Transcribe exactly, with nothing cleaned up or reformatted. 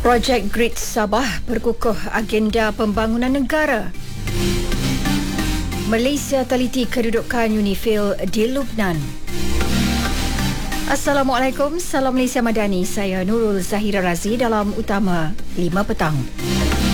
Projek Grid Sabah berkukuh agenda pembangunan negara. Malaysia teliti kedudukan UNIFIL di Lubnan. Assalamualaikum, salam Malaysia Madani. Saya Nurul Zahira Razi dalam Utama lima Petang.